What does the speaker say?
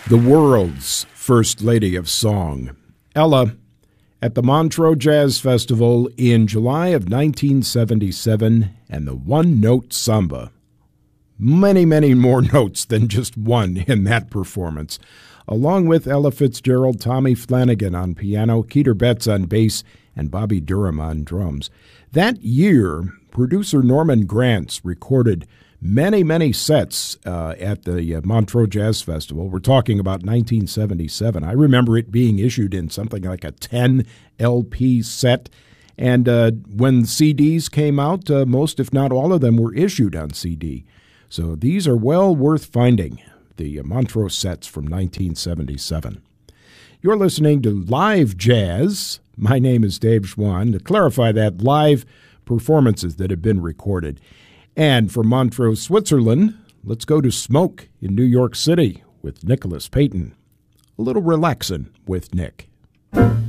The world's first lady of song, Ella, at the Montreux Jazz Festival in July of 1977, and the one-note samba. Many, many more notes than just one in that performance. Along with Ella Fitzgerald, Tommy Flanagan on piano, Keter Betts on bass, and Bobby Durham on drums. That year, producer Norman Granz recorded many, many sets at the Montreux Jazz Festival. We're talking about 1977. I remember it being issued in something like a 10 LP set. And when CDs came out, most, if not all of them, were issued on CD. So these are well worth finding, the Montreux sets from 1977. You're listening to Live Jazz. My name is Dave Schwann. To clarify that, live performances that have been recorded. And from Montreux, Switzerland, let's go to Smoke in New York City with Nicholas Payton. A little relaxing with Nick.